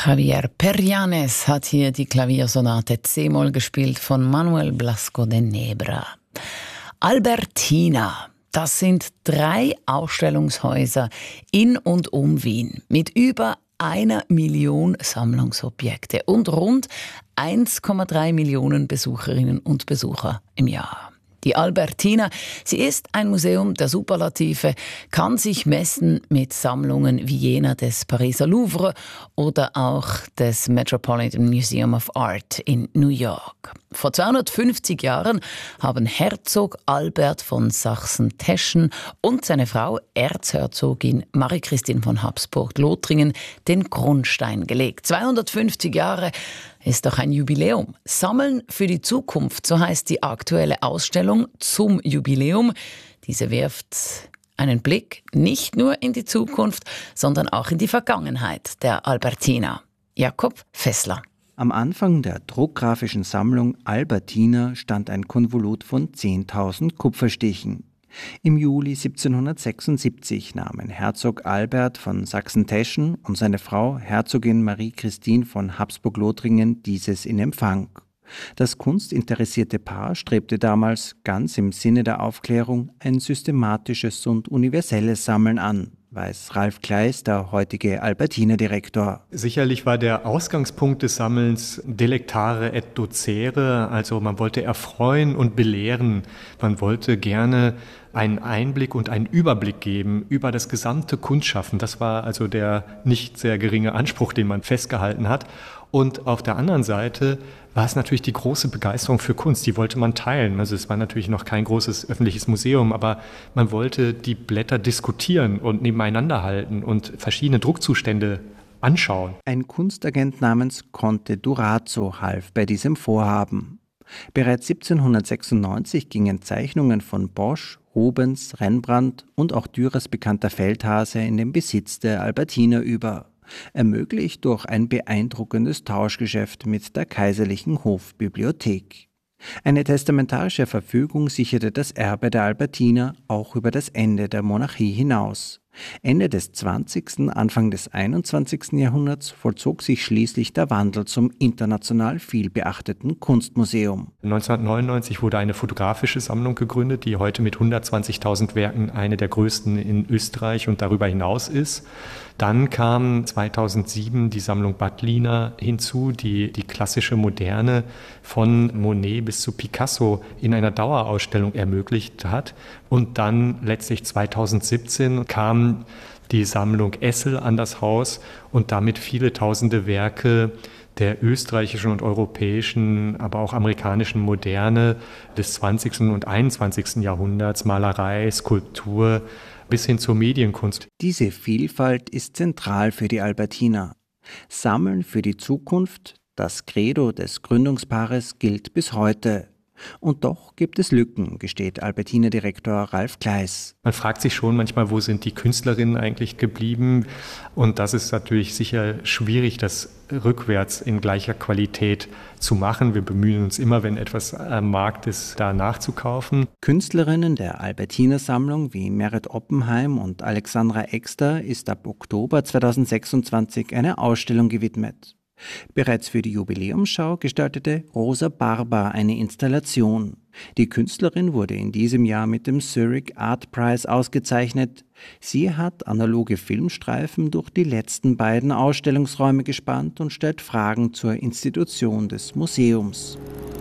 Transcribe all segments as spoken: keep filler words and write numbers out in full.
Javier Perllanes hat hier die Klaviersonate C-Moll gespielt von Manuel Blasco de Nebra. Albertina, das sind drei Ausstellungshäuser in und um Wien mit über einer Million Sammlungsobjekte und rund eins Komma drei Millionen Besucherinnen und Besucher im Jahr. Die Albertina, sie ist ein Museum der Superlative, kann sich messen mit Sammlungen wie jener des Pariser Louvre oder auch des Metropolitan Museum of Art in New York. Vor zweihundertfünfzig Jahren haben Herzog Albert von Sachsen-Teschen und seine Frau Erzherzogin Marie-Christine von Habsburg-Lothringen den Grundstein gelegt. zweihundertfünfzig Jahre ist doch ein Jubiläum. Sammeln für die Zukunft, so heißt die aktuelle Ausstellung zum Jubiläum. Diese wirft einen Blick nicht nur in die Zukunft, sondern auch in die Vergangenheit der Albertina. Jakob Fessler. Am Anfang der druckgrafischen Sammlung Albertina stand ein Konvolut von zehntausend Kupferstichen. Im Juli siebzehnhundertsechsundsiebzig nahmen Herzog Albert von Sachsen-Teschen und seine Frau Herzogin Marie-Christine von Habsburg-Lothringen dieses in Empfang. Das kunstinteressierte Paar strebte damals, ganz im Sinne der Aufklärung, ein systematisches und universelles Sammeln an, weiß Ralf Kleis, der heutige Albertina-Direktor. Sicherlich war der Ausgangspunkt des Sammelns delectare et docere, also man wollte erfreuen und belehren. Man wollte gerne einen Einblick und einen Überblick geben über das gesamte Kunstschaffen. Das war also der nicht sehr geringe Anspruch, den man festgehalten hat. Und auf der anderen Seite war es natürlich die große Begeisterung für Kunst, die wollte man teilen. Also es war natürlich noch kein großes öffentliches Museum, aber man wollte die Blätter diskutieren und nebeneinander halten und verschiedene Druckzustände anschauen. Ein Kunstagent namens Conte Durazzo half bei diesem Vorhaben. Bereits siebzehnhundertsechsundneunzig gingen Zeichnungen von Bosch, Rubens, Rembrandt und auch Dürers bekannter Feldhase in den Besitz der Albertina über. Ermöglicht durch ein beeindruckendes Tauschgeschäft mit der Kaiserlichen Hofbibliothek. Eine testamentarische Verfügung sicherte das Erbe der Albertina auch über das Ende der Monarchie hinaus. Ende des zwanzigsten, Anfang des einundzwanzigsten Jahrhunderts vollzog sich schließlich der Wandel zum international vielbeachteten Kunstmuseum. neunzehnhundertneunundneunzig wurde eine fotografische Sammlung gegründet, die heute mit hundertzwanzigtausend Werken eine der größten in Österreich und darüber hinaus ist. Dann kam zweitausendsieben die Sammlung Badliner hinzu, die die klassische Moderne von Monet bis zu Picasso in einer Dauerausstellung ermöglicht hat. Und dann letztlich zweitausendsiebzehn kam die Sammlung Essel an das Haus und damit viele tausende Werke der österreichischen und europäischen, aber auch amerikanischen Moderne des zwanzigsten und einundzwanzigsten Jahrhunderts, Malerei, Skulptur, bis hin zur Medienkunst. Diese Vielfalt ist zentral für die Albertina. Sammeln für die Zukunft, das Credo des Gründungspaares gilt bis heute. Und doch gibt es Lücken, gesteht Albertina-Direktor Ralf Kleis. Man fragt sich schon manchmal, wo sind die Künstlerinnen eigentlich geblieben? Und das ist natürlich sicher schwierig, das rückwärts in gleicher Qualität zu machen. Wir bemühen uns immer, wenn etwas am Markt ist, da nachzukaufen. Künstlerinnen der Albertina-Sammlung wie Meret Oppenheim und Alexandra Exter ist ab Oktober zweitausendsechsundzwanzig eine Ausstellung gewidmet. Bereits für die Jubiläumsschau gestaltete Rosa Barber eine Installation. Die Künstlerin wurde in diesem Jahr mit dem Zurich Art Prize ausgezeichnet. Sie hat analoge Filmstreifen durch die letzten beiden Ausstellungsräume gespannt und stellt Fragen zur Institution des Museums.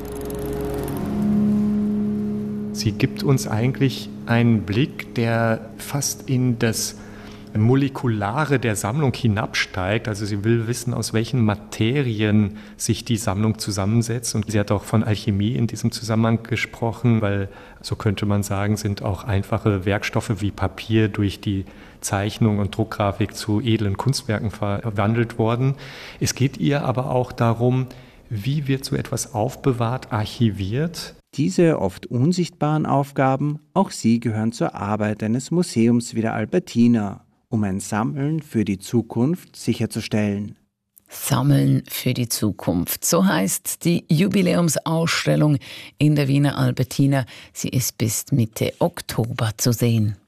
Sie gibt uns eigentlich einen Blick, der fast in das Molekulare der Sammlung hinabsteigt. Also sie will wissen, aus welchen Materien sich die Sammlung zusammensetzt. Und sie hat auch von Alchemie in diesem Zusammenhang gesprochen, weil, so könnte man sagen, sind auch einfache Werkstoffe wie Papier durch die Zeichnung und Druckgrafik zu edlen Kunstwerken verwandelt worden. Es geht ihr aber auch darum, wie wird so etwas aufbewahrt, archiviert. Diese oft unsichtbaren Aufgaben, auch sie gehören zur Arbeit eines Museums wie der Albertina, um ein Sammeln für die Zukunft sicherzustellen. Sammeln für die Zukunft. So heißt die Jubiläumsausstellung in der Wiener Albertina. Sie ist bis Mitte Oktober zu sehen.